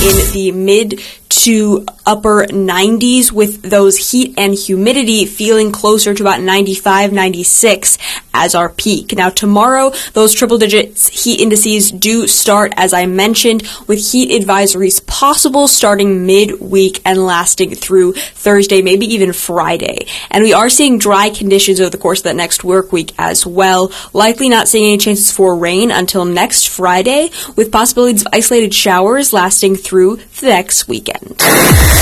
in the mid to upper 90s, with those heat and humidity feeling closer to about 95, 96 as our peak. Now tomorrow, those triple digits heat indices do start, as I mentioned, with heat advisories possible starting midweek and lasting through Thursday, maybe even Friday. And we are seeing dry conditions over the course of that next work week as well. Likely not seeing any chances for rain until next Friday, with possibilities of isolated showers lasting through the next weekend.